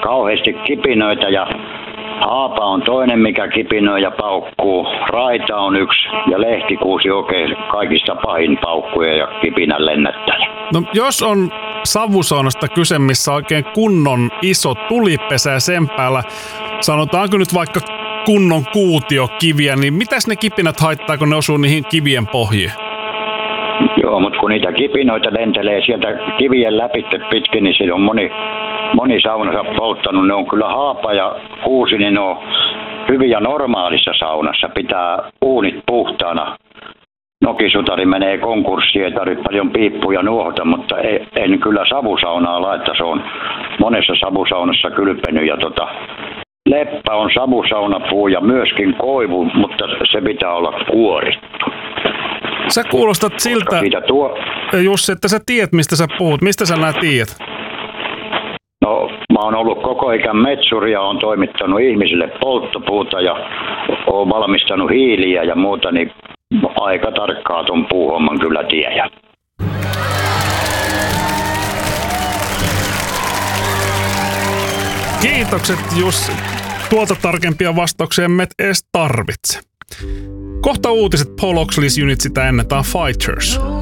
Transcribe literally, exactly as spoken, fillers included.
kauheasti kipinöitä ja haapa on toinen, mikä kipinöi ja paukkuu. Raita on yksi ja lehtikuusi oikein kaikista pahin paukkuja ja kipinän lennättäjä. No jos on savusaunasta kyse, missä oikein kunnon iso tulipesä ja sen päällä, sanotaanko nyt vaikka kunnon kuutiokiviä, niin mitäs ne kipinät haittaa, kun ne osuu niihin kivien pohjiin? Joo, mutta kun niitä kipinoita lentelee sieltä kivien läpi pitkin, niin se on moni, moni saunassa polttanut. Ne on kyllä haapa ja kuusi, niin ne on hyviä normaalissa saunassa. Pitää uunit puhtaana. Nokisutari menee konkurssiin, ei tarvitse paljon piippuja nuohota, mutta ei, en kyllä savusaunaa laita. Se on monessa savusaunassa kylpenyt ja tota, leppä on savusaunapuu ja myöskin koivu, mutta se pitää olla kuorittu. Sä kuulostat siltä, tuo... Jussi, että sä tiedät, mistä sä puhut. Mistä sä nää tiedät? No, mä oon ollut koko ikän metsuri ja oon toimittanut ihmisille polttopuuta ja oon valmistanut hiiliä ja muuta, niin aika tarkkaa ton puuhomman kyllä tiedän. Kiitokset, Jussi. Tuolta tarkempia vastauksia emme edes tarvitse. Kohta uutiset. Paul Oxley's Unit, sitä ennen. Tää on Fighters.